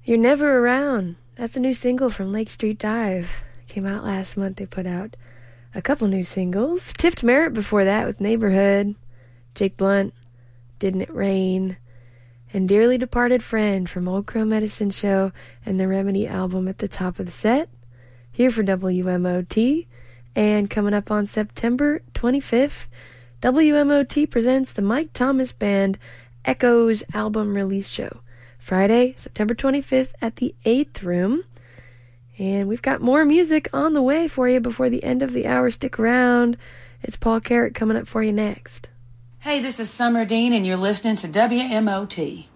You're Never Around. That's a new single from Lake Street Dive. Came out last month. They put out a couple new singles. Tiffed Merritt before that with Neighborhood. Jake Blunt, Didn't It Rain. And Dearly Departed Friend from Old Crow Medicine Show and the Remedy album at the top of the set. Here for WMOT. And coming up on September 25th, WMOT presents the Mike Thomas Band Echoes album release show. Friday, September 25th at the 8th Room. And we've got more music on the way for you before the end of the hour. Stick around. It's Paul Carrick coming up for you next. Hey, this is Summer Dean, and you're listening to WMOT.